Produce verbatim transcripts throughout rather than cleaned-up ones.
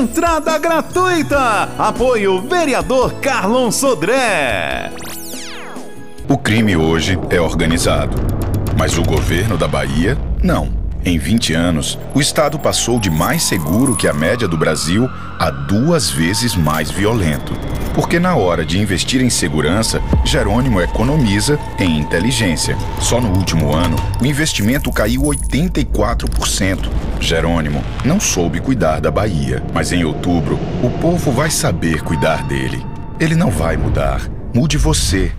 Entrada gratuita. Apoio vereador Carlon Sodré. O crime hoje é organizado, mas o governo da Bahia, não. Em vinte anos, o estado passou de mais seguro que a média do Brasil a duas vezes mais violento. Porque na hora de investir em segurança, Jerônimo economiza em inteligência. Só no último ano, o investimento caiu oitenta e quatro por cento. Jerônimo não soube cuidar da Bahia, mas em outubro, o povo vai saber cuidar dele. Ele não vai mudar. Mude você.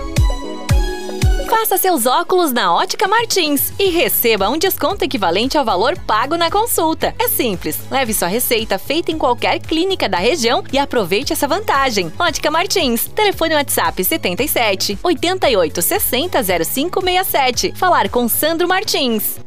Faça seus óculos na Ótica Martins e receba um desconto equivalente ao valor pago na consulta. É simples, leve sua receita feita em qualquer clínica da região e aproveite essa vantagem. Ótica Martins, telefone WhatsApp setenta e sete, oitenta e oito, sessenta, zero cinco sessenta e sete. Falar com Sandro Martins.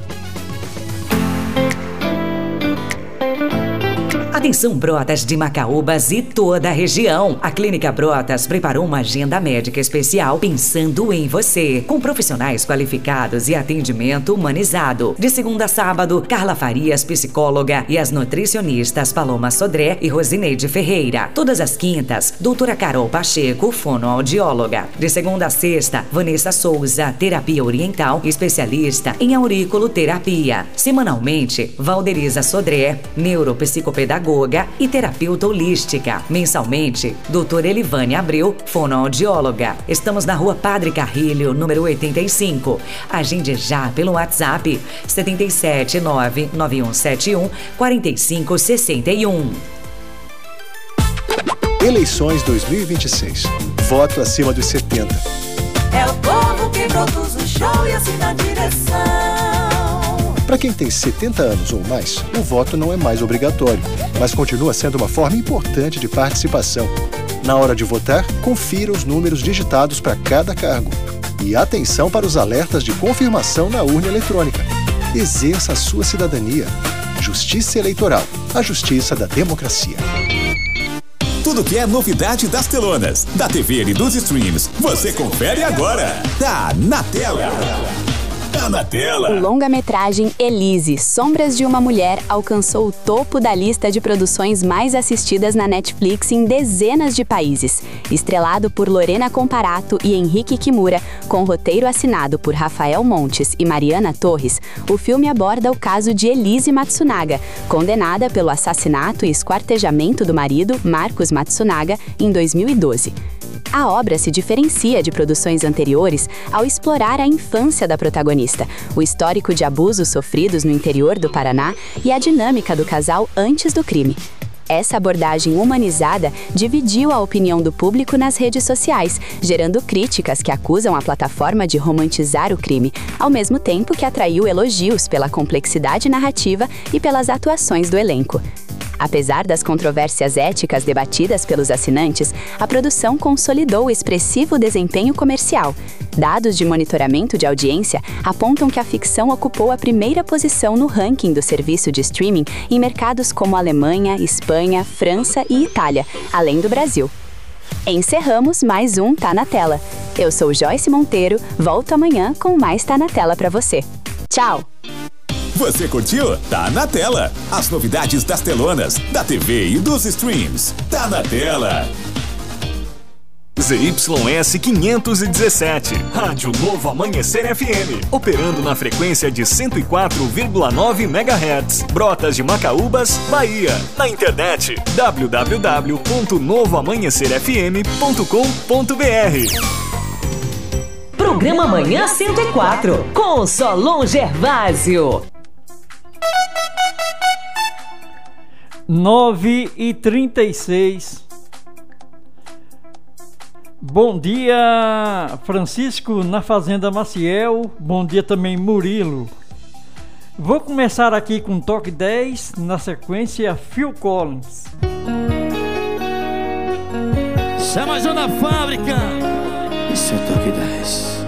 Atenção Brotas de Macaúbas e toda a região. A Clínica Brotas preparou uma agenda médica especial pensando em você, com profissionais qualificados e atendimento humanizado. De segunda a sábado, Carla Farias, psicóloga, e as nutricionistas Paloma Sodré e Rosineide Ferreira. Todas as quintas, doutora Carol Pacheco, fonoaudióloga. De segunda a sexta, Vanessa Souza, terapia oriental, especialista em auriculoterapia. Semanalmente, Valderiza Sodré, neuropsicopedagoga e terapeuta holística. Mensalmente, doutora Elivane Abreu, fonoaudióloga. Estamos na rua Padre Carrilho, número oitenta e cinco. Agende já pelo WhatsApp sete sete nove nove um sete um quatro cinco seis um. Eleições dois mil e vinte e seis. Voto acima dos setenta. É o povo que produz o show e assina a direção. Para quem tem setenta anos ou mais, o voto não é mais obrigatório, mas continua sendo uma forma importante de participação. Na hora de votar, confira os números digitados para cada cargo. E atenção para os alertas de confirmação na urna eletrônica. Exerça a sua cidadania. Justiça Eleitoral, a justiça da democracia. Tudo que é novidade das telonas, da T V e dos streams, você confere agora. Tá na tela. Tá na tela. O longa-metragem Elise, Sombras de uma Mulher, alcançou o topo da lista de produções mais assistidas na Netflix em dezenas de países. Estrelado por Lorena Comparato e Henrique Kimura, com roteiro assinado por Rafael Montes e Mariana Torres, o filme aborda o caso de Elise Matsunaga, condenada pelo assassinato e esquartejamento do marido, Marcos Matsunaga, em dois mil e doze. A obra se diferencia de produções anteriores ao explorar a infância da protagonista, o histórico de abusos sofridos no interior do Paraná e a dinâmica do casal antes do crime. Essa abordagem humanizada dividiu a opinião do público nas redes sociais, gerando críticas que acusam a plataforma de romantizar o crime, ao mesmo tempo que atraiu elogios pela complexidade narrativa e pelas atuações do elenco. Apesar das controvérsias éticas debatidas pelos assinantes, a produção consolidou o expressivo desempenho comercial. Dados de monitoramento de audiência apontam que a ficção ocupou a primeira posição no ranking do serviço de streaming em mercados como Alemanha, Espanha, França e Itália, além do Brasil. Encerramos mais um Tá na Tela. Eu sou Joyce Monteiro, volto amanhã com mais Tá na Tela para você. Tchau! Você curtiu? Tá na tela. As novidades das telonas, da T V e dos streams. Tá na tela. Z Y S quinhentos e dezessete, Rádio Novo Amanhecer F M, operando na frequência de cento e quatro vírgula nove megahertz, Brotas de Macaúbas, Bahia. Na internet, w w w ponto novo amanhecer f m ponto com ponto b r. Programa Manhã cento e quatro, com Solon Gervásio. nove e trinta e seis. Bom dia, Francisco, na Fazenda Maciel. Bom dia também, Murilo. Vou começar aqui com Toque dez, na sequência, Phil Collins. Chama a Zona Fábrica. Isso é Toque dez.